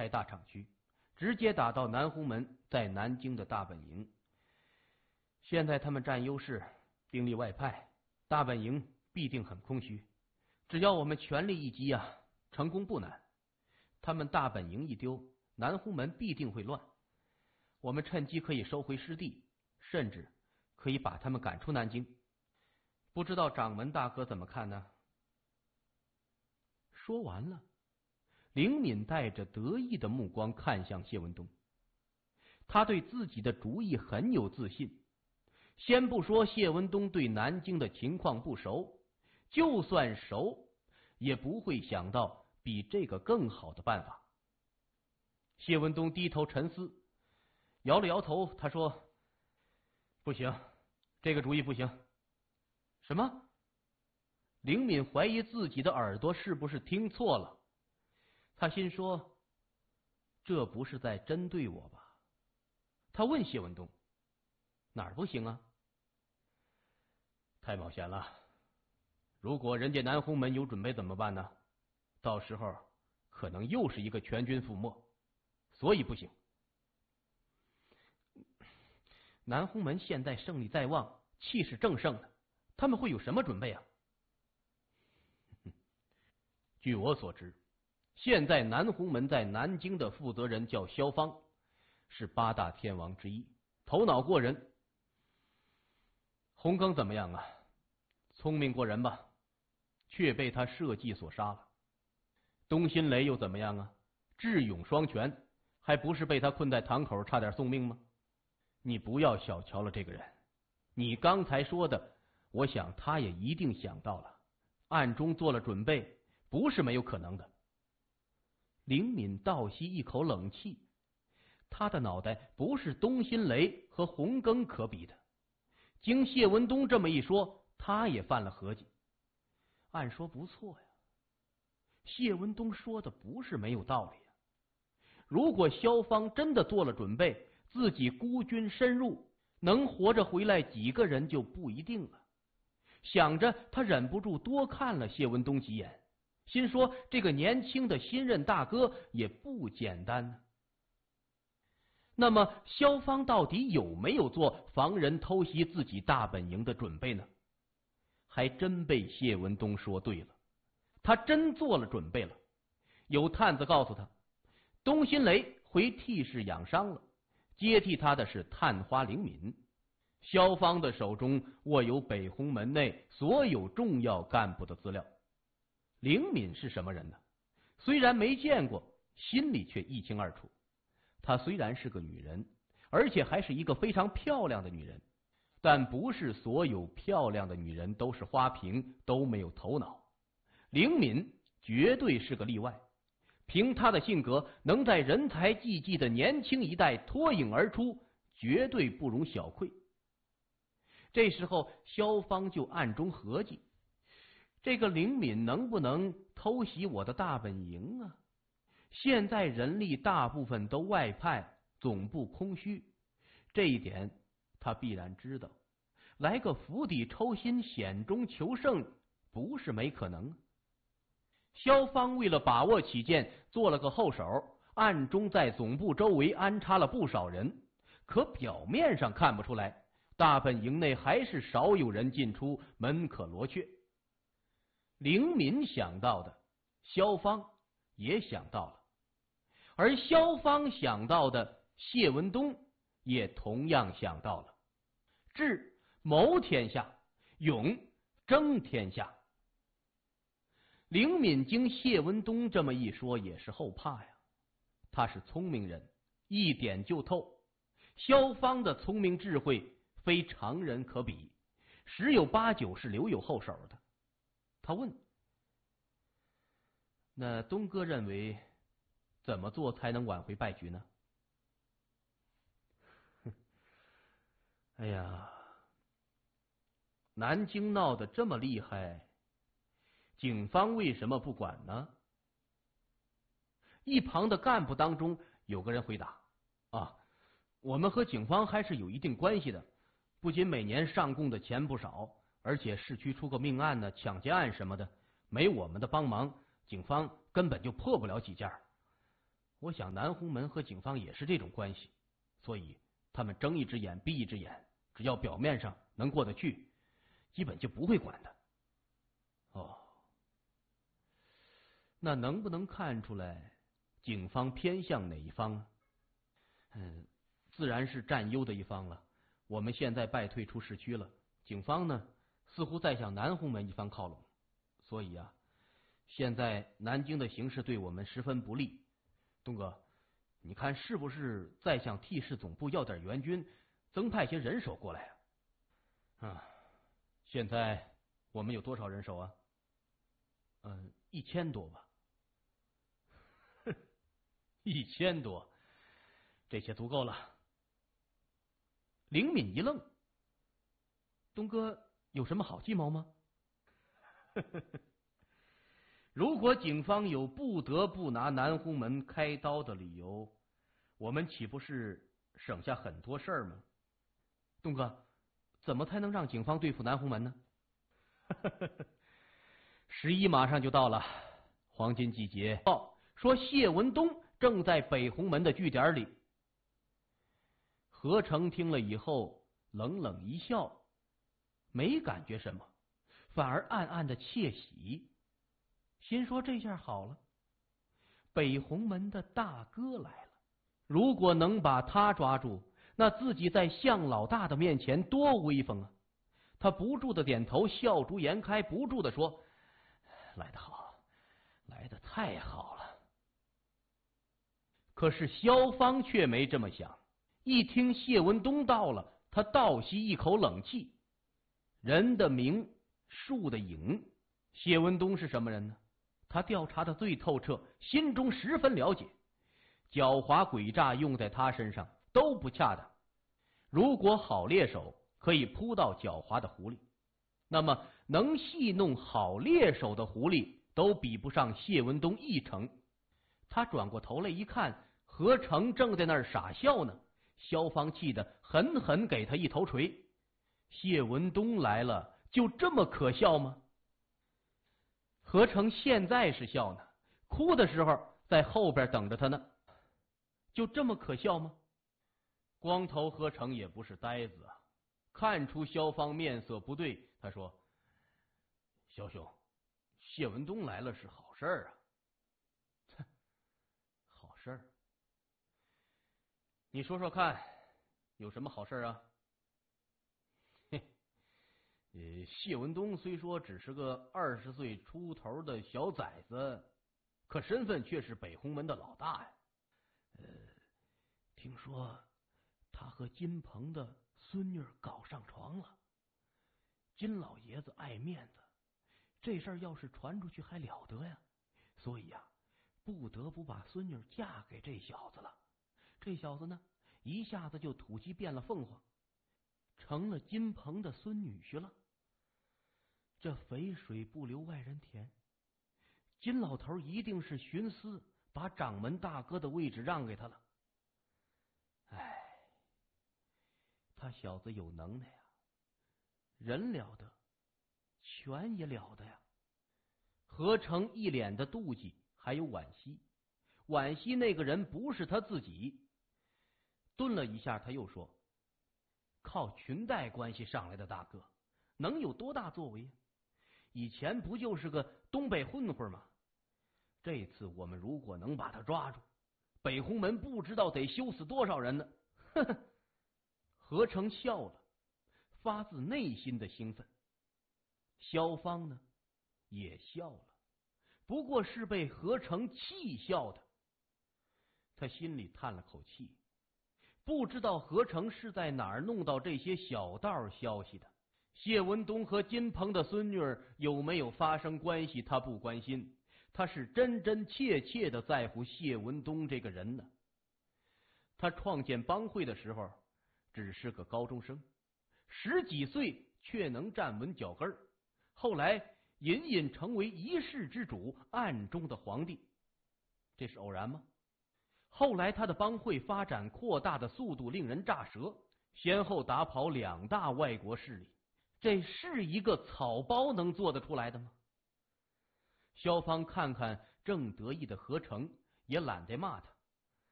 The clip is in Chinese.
开大厂区，直接打到南红门在南京的大本营。现在他们占优势，兵力外派，大本营必定很空虚。只要我们全力一击啊，成功不难。他们大本营一丢，南红门必定会乱。我们趁机可以收回失地，甚至可以把他们赶出南京。不知道掌门大哥怎么看呢？说完了，灵敏带着得意的目光看向谢文东。他对自己的主意很有自信。先不说谢文东对南京的情况不熟，就算熟，也不会想到比这个更好的办法。谢文东低头沉思，摇了摇头，他说：“不行，这个主意不行。”什么？灵敏怀疑自己的耳朵是不是听错了。他心说：“这不是在针对我吧？”他问谢文东：“哪儿不行啊？”太冒险了，如果人家南红门有准备怎么办呢？到时候可能又是一个全军覆没，所以不行。南红门现在胜利在望，气势正盛的，他们会有什么准备啊？据我所知，现在南红门在南京的负责人叫萧芳，是8大天王之一，头脑过人。洪庚怎么样啊？聪明过人吧，却被他设计所杀了。东辛雷又怎么样啊？智勇双全，还不是被他困在堂口差点送命吗？你不要小瞧了这个人，你刚才说的，我想他也一定想到了，暗中做了准备，不是没有可能的。灵敏倒吸一口冷气，他的脑袋不是东辛雷和洪庚可比的。经谢文东这么一说，他也犯了合计。按说不错呀，谢文东说的不是没有道理呀。如果萧芳真的做了准备，自己孤军深入，能活着回来几个人就不一定了。想着，他忍不住多看了谢文东几眼，心说这个年轻的新任大哥也不简单呢。那么萧芳到底有没有做防人偷袭自己大本营的准备呢？还真被谢文东说对了，他真做了准备了。有探子告诉他，东辛雷回替氏养伤了，接替他的是探花灵敏。萧芳的手中握有北红门内所有重要干部的资料。灵敏是什么人呢？虽然没见过，心里却一清二楚。她虽然是个女人，而且还是一个非常漂亮的女人，但不是所有漂亮的女人都是花瓶，都没有头脑。灵敏绝对是个例外，凭她的性格，能在人才济济的年轻一代脱颖而出，绝对不容小窥。这时候萧芳就暗中合计，这个灵敏能不能偷袭我的大本营啊？现在人力大部分都外派，总部空虚，这一点他必然知道。来个釜底抽薪，险中求胜，不是没可能。萧芳为了把握起见，做了个后手，暗中在总部周围安插了不少人，可表面上看不出来，大本营内还是少有人进出，门可罗雀。灵敏想到的，萧芳也想到了，而萧芳想到的，谢文东也同样想到了。智谋天下，勇争天下。灵敏经谢文东这么一说，也是后怕呀。他是聪明人，一点就透。萧芳的聪明智慧非常人可比，十有八九是留有后手的。他问：那东哥认为怎么做才能挽回败局呢？哎呀，南京闹得这么厉害，警方为什么不管呢？一旁的干部当中有个人回答：我们和警方还是有一定关系的，不仅每年上供的钱不少，而且市区出个命案呢、抢劫案什么的，没我们的帮忙，警方根本就破不了几件。 我想南红门和警方也是这种关系，所以他们睁一只眼闭一只眼，只要表面上能过得去，基本就不会管的。哦，那能不能看出来警方偏向哪一方啊？自然是占优的一方了。我们现在败退出市区了，警方呢似乎在向南红门一方靠拢，所以啊，现在南京的形势对我们十分不利。东哥，你看是不是再向 T 市总部要点援军，增派些人手过来啊？现在我们有多少人手啊？1000多吧。1000多，这些足够了。灵敏一愣，东哥有什么好计谋吗？如果警方有不得不拿南红门开刀的理由，我们岂不是省下很多事儿吗？东哥，怎么才能让警方对付南红门呢？11马上就到了，黄金季节。说谢文东正在北红门的据点里。何成听了以后冷冷一笑，没感觉什么，反而暗暗的窃喜，心说这下好了，北红门的大哥来了，如果能把他抓住，那自己在向老大的面前多威风啊！他不住的点头，笑逐颜开，不住的说：来得好，来得太好了。可是萧芳却没这么想，一听谢文东到了，他倒吸一口冷气。人的名，树的影，谢文东是什么人呢？他调查的最透彻，心中十分了解，狡猾诡诈用在他身上都不恰当。如果好猎手可以扑到狡猾的狐狸，那么能戏弄好猎手的狐狸都比不上谢文东一成。他转过头来一看，何成正在那儿傻笑呢。萧芳气得狠狠给他一头锤。谢文东来了，就这么可笑吗？何成现在是笑呢，哭的时候在后边等着他呢。就这么可笑吗？光头何成也不是呆子啊，看出萧芳面色不对，他说：萧兄，谢文东来了是好事儿啊。好事儿？你说说看，有什么好事啊？谢文东虽说只是个20岁出头的小崽子，可身份却是北红门的老大呀。听说他和金鹏的孙女搞上床了，金老爷子爱面子，这事儿要是传出去还了得呀，所以呀，不得不把孙女嫁给这小子了。这小子呢，一下子就土鸡变了凤凰，成了金鹏的孙女婿了。这肥水不流外人田，金老头一定是徇私，把掌门大哥的位置让给他了。哎，他小子有能耐呀，人了得，权也了得呀。何成一脸的妒忌，还有惋惜。惋惜那个人不是他自己。顿了一下，他又说：靠裙带关系上来的大哥，能有多大作为？以前不就是个东北混混吗？这次我们如果能把他抓住，北红门不知道得羞死多少人呢。呵呵。何成笑了，发自内心的兴奋。萧芳呢，也笑了，不过是被何成气笑的。他心里叹了口气，不知道何成是在哪儿弄到这些小道消息的。谢文东和金鹏的孙女有没有发生关系，他不关心，他是真真切切的在乎谢文东这个人呢。他创建帮会的时候只是个高中生，10几岁却能站稳脚跟，后来隐隐成为一世之主，暗中的皇帝，这是偶然吗？后来他的帮会发展扩大的速度令人咋舌，先后打跑2大外国势力，这是一个草包能做得出来的吗？萧芳看看正得意的何成，也懒得骂他，